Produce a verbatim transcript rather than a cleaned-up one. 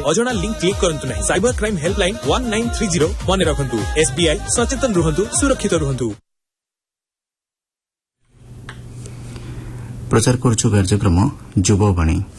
अजଣା link click करंतु नहीं। Cyber crime helpline one nine three zero मन रखंतु। एसबीआई सचेतन रुहंतु, सुरक्षित रुहंतु। प्रचार करुछु कार्यक्रम युववाणी।